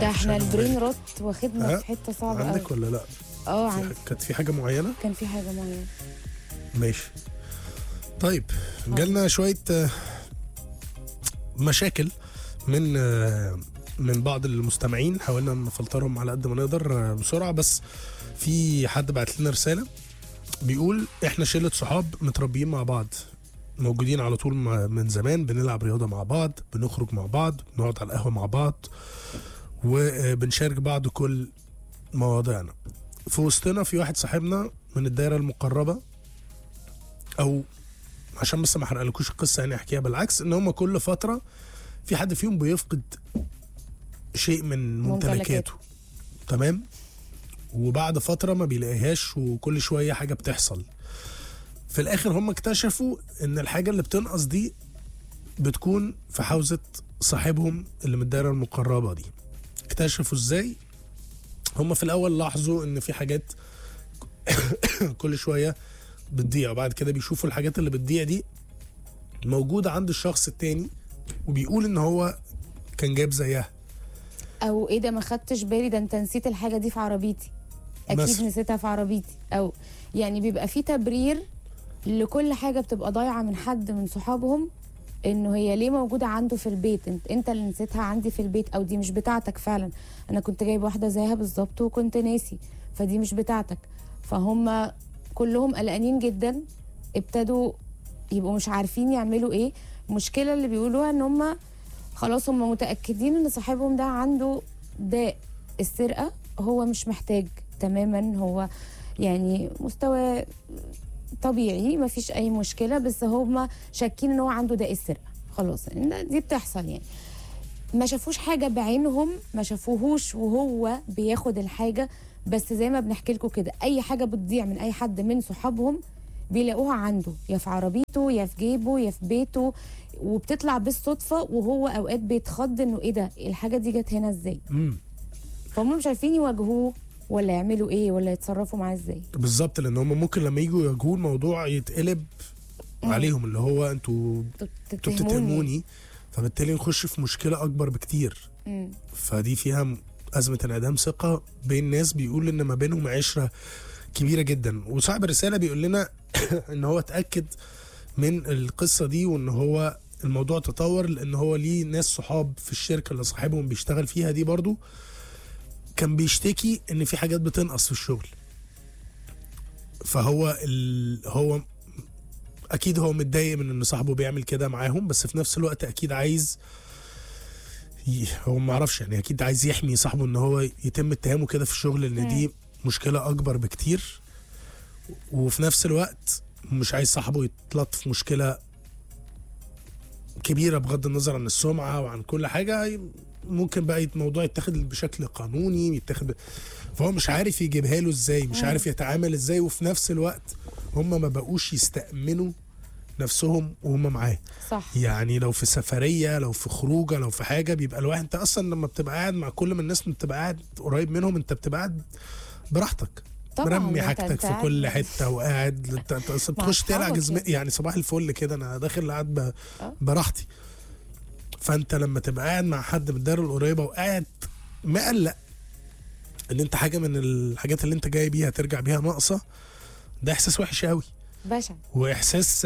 ده احنا عشان البرين روت واخدنا في حته صعبه عندك قوي. ولا لا؟ عندي. كانت في حاجه معينه؟ كان في حاجه معينه. ماشي. طيب جالنا شويه مشاكل من بعض المستمعين، حاولنا نفلترهم على قد ما نقدر بسرعه. بس في حد بعت لنا رساله بيقول احنا شله صحاب متربيين مع بعض، موجودين على طول من زمان، بنلعب رياضه مع بعض، بنخرج مع بعض، بنقعد على القهوه مع بعض، وبنشارك بعض كل مواضيعنا. في وسطنا في واحد صاحبنا من الدائره المقربه، او عشان بس ما احرقلكوش القصه يعني احكيها بالعكس، ان هم كل فتره في حد فيهم بيفقد شيء من ممتلكاته. تمام. وبعد فتره ما بيلاقيهاش، وكل شويه حاجه بتحصل. في الاخر هم اكتشفوا ان الحاجه اللي بتنقص دي بتكون في حوزه صاحبهم اللي من الدائره المقربه دي. اكتشفوا ازاي؟ هم في الاول لاحظوا ان في حاجات كل شويه بتضيع، وبعد كده بيشوفوا الحاجات اللي بتضيع دي موجوده عند الشخص التاني، وبيقول ان هو كان جايب زيها. او ايه ده، ما خدتش بالي، ده انت نسيت الحاجه دي في عربيتي، اكيد نسيتها في عربيتي. او يعني بيبقى في تبرير لكل حاجه بتبقى ضايعه من حد من صحابهم، انه هي ليه موجوده عنده في البيت، انت اللي نسيتها عندي في البيت، او دي مش بتاعتك فعلا، انا كنت جايب واحده زيها بالظبط وكنت ناسي، فدي مش بتاعتك. فهم كلهم قلقانين جدا، ابتدوا يبقوا مش عارفين يعملوا ايه. المشكله اللي بيقولوها ان هم خلاص هم متاكدين ان صاحبهم ده عنده داء السرقه، هو مش محتاج تماما، هو يعني مستوى طبيعي ما فيش اي مشكله، بس هم شاكين ان هو عنده داء السرقه. خلاص دي بتحصل يعني، ما شافوش حاجه بعينهم، ما شافوهوش وهو بياخد الحاجه، بس زي ما بنحكي لكم كده اي حاجه بتضيع من اي حد من صحابهم بيلاقوها عنده، يا في عربيته يا في جيبه يا في بيته، وبتطلع بالصدفه، وهو اوقات بيتخض انه ايه ده، الحاجه دي جت هنا ازاي. فهم مش عارفين يواجهوه ولا يعملوا ايه ولا يتصرفوا معاه ازاي بالظبط، لان هم ممكن لما يجوا يواجهوا الموضوع يتقلب عليهم، اللي هو انتوا بتتهموني، فبالتالي نخش في مشكله اكبر بكتير. فدي فيها ازمه انعدام ثقه بين ناس بيقول ان ما بينهم عشره كبيره جدا. وصاحب الرساله بيقول لنا ان هو اتاكد من القصه دي، وان هو الموضوع تطور، لان هو ليه ناس صحاب في الشركه اللي صاحبهم بيشتغل فيها دي برضو كان بيشتكي ان في حاجات بتنقص في الشغل. فهو هو اكيد هو متضايق من ان صاحبه بيعمل كده معاهم، بس في نفس الوقت اكيد عايز هو ما اعرفش يعني، اكيد عايز يحمي صاحبه ان هو يتم اتهامه كده في الشغل، ان دي مشكله اكبر بكتير. وفي نفس الوقت مش عايز صاحبه يتلط في مشكله كبيره بغض النظر عن السمعه وعن كل حاجه، ممكن بقى الموضوع يتاخد بشكل قانوني، فهو مش عارف يجيبها له ازاي، مش عارف يتعامل ازاي. وفي نفس الوقت هم ما بقوش يستأمنوا نفسهم وهم معاه. صح. يعني لو في سفريه، لو في خروجه، لو في حاجه، بيبقى الواحد انت اصلا لما بتبقى قاعد مع كل من الناس، بتبقى قاعد قريب منهم، انت بتبقى قاعد براحتك، مرمي حاجتك في كل حته، وقاعد انت بتخش تقلع يعني صباح الفل كده، انا داخل قاعد براحتي. فانت لما تبقى قاعد مع حد من الدار القريبه وقاعد مقلق ان انت حاجه من الحاجات اللي انت جاي بيها ترجع بيها ناقصه، ده احساس وحش قوي، بشع، واحساس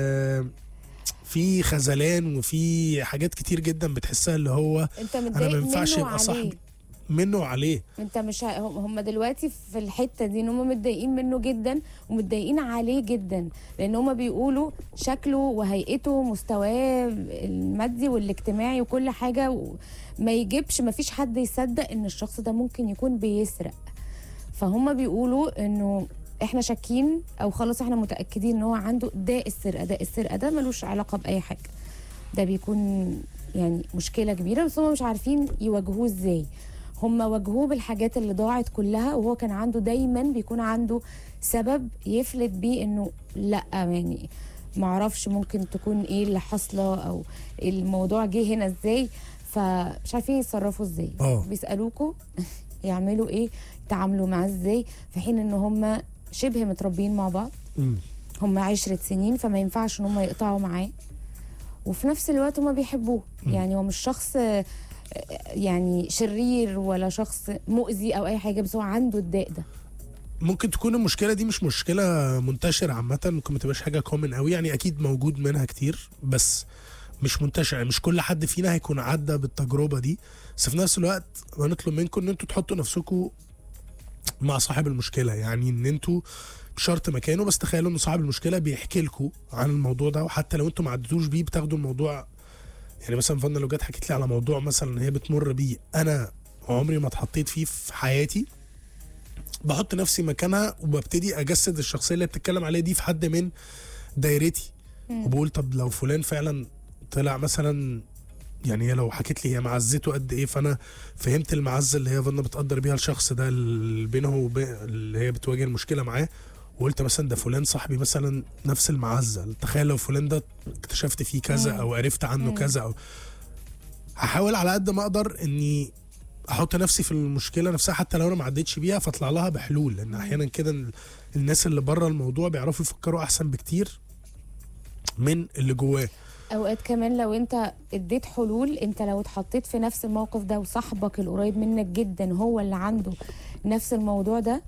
في خذلان، وفي حاجات كتير جدا بتحسها، اللي هو انت انا ما ينفعش ابقى صاحبي منه وعليه. انت مش هم دلوقتي في الحته دي ان هم متضايقين منه جدا ومتضايقين عليه جدا، لان هم بيقولوا شكله وهيئته، مستواه المادي والاجتماعي وكل حاجه ما يجيبش، ما فيش حد يصدق ان الشخص ده ممكن يكون بيسرق. فهم بيقولوا انه احنا شاكين، او خلاص احنا متاكدين ان هو عنده داء السرقه. داء السرقه ده ملوش علاقه باي حاجه، ده بيكون يعني مشكله كبيره، بس هم مش عارفين يواجهوه ازاي. هم واجهوه بالحاجات اللي ضاعت كلها، وهو كان عنده دايما بيكون عنده سبب يفلت بيه انه لا يعني معرفش ممكن تكون ايه اللي حصله، او الموضوع جه هنا ازاي، فمش عارفين يتصرفوا ازاي. بيسالوكوا يعملوا ايه، يتعاملوا معاه ازاي، في حين ان هم شبه متربيين مع بعض، هم 10 سنين، فما ينفعش ان هم يقطعوا معاه، وفي نفس الوقت هم بيحبوه. يعني هو مش شخص يعني شرير ولا شخص مؤذي او اي حاجه، بس هو عنده الداء ده. ممكن تكون المشكله دي مش مشكله منتشره عامه، ممكن ما تبقاش حاجه كومن قوي، يعني اكيد موجود منها كتير بس مش منتشر. يعني مش كل حد فينا هيكون عدى بالتجربه دي، بس في نفس الوقت هنطلب منكم ان انتوا تحطوا نفسكم مع صاحب المشكله. يعني ان انتوا مش شرط مكانه، بس تخيلوا ان صاحب المشكله بيحكي لكم عن الموضوع ده، وحتى لو انتوا ما عدتوش بيه بتاخدوا الموضوع. يعني مثلا فانا لو جت حكيت لي على موضوع مثلا هي بتمر بيه انا عمري ما اتحطيت فيه في حياتي، بحط نفسي مكانها وببتدي اجسد الشخصيه اللي بتتكلم عليها دي في حد من دايرتي، وبقول طب لو فلان فعلا طلع مثلا، يعني هي لو حكيت لي هي معزته قد ايه، فانا فهمت المعزه اللي هي فانا بتقدر بيها الشخص ده اللي بينه وبين اللي هي بتواجه المشكله معاه، وقلت مثلا ده فلان صاحبي مثلا نفس المعزه، تخيل لو فلان ده اكتشفت فيه كذا او عرفت عنه كذا، او هحاول على قد ما اقدر اني احط نفسي في المشكله نفسها حتى لو انا ما عدتش بيها، فاطلع لها بحلول. لان احيانا كده الناس اللي بره الموضوع بيعرفوا يفكروا احسن بكتير من اللي جواه. اوقات كمان لو انت اديت حلول، انت لو اتحطيت في نفس الموقف ده وصاحبك القريب منك جدا هو اللي عنده نفس الموضوع ده،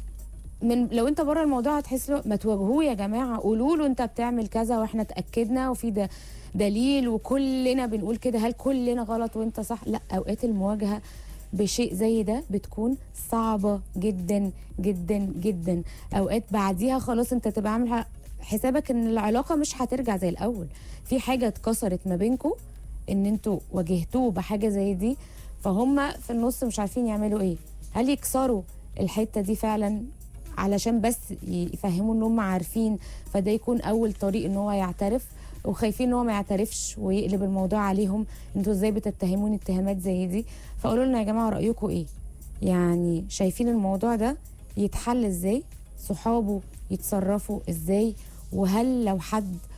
من لو انت بره الموضوع هتحس له ما تواجهوه يا جماعه، قولوا له انت بتعمل كذا واحنا اتاكدنا وفي ده دليل وكلنا بنقول كده، هل كلنا غلط وانت صح؟ لا، اوقات المواجهه بشيء زي ده بتكون صعبه جدا جدا جدا. اوقات بعديها خلاص انت تبقى عامل حسابك ان العلاقه مش هترجع زي الاول، في حاجه اتكسرت ما بينكم ان انتوا واجهتوه بحاجه زي دي، فهم في النص مش عارفين يعملوا ايه. هل يكسروا الحته دي فعلا علشان بس يفهموا ان هم عارفين، فده يكون اول طريق ان هو يعترف، وخايفين ان هو ما يعترفش ويقلب الموضوع عليهم، انتوا ازاي بتتهموني اتهامات زي دي؟ فقولوا لنا يا جماعه رايكم ايه، يعني شايفين الموضوع ده يتحل ازاي؟ صحابه يتصرفوا ازاي؟ وهل لو حد